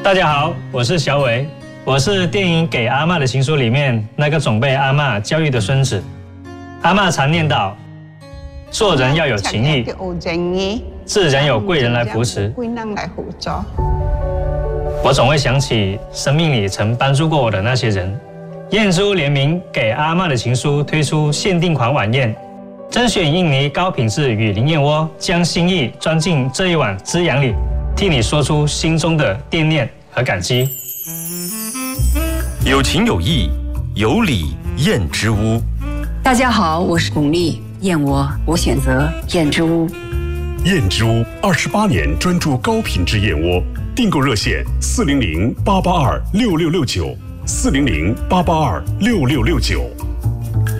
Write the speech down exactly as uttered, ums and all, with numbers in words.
大家好，我是小伟，我是电影《给阿嬷的情书》里面那个总被阿嬷教育的孙子。阿嬷常念叨，做人要有情义，自然有贵人来扶持。我总会想起生命里曾帮助过我的那些人。燕珠联名《给阿嬷的情书》推出限定款晚宴，甄选印尼高品质雨林燕窝，将心意装进这一碗滋养里，替你说出心中的惦念和感激。 有情有义，有礼燕之屋。 大家好，我是巩俐，燕窝我选择燕之屋。 燕之屋二十八年专注高品质燕窝，订购热线四零零八八二六六六九，四零零八八二六六六九。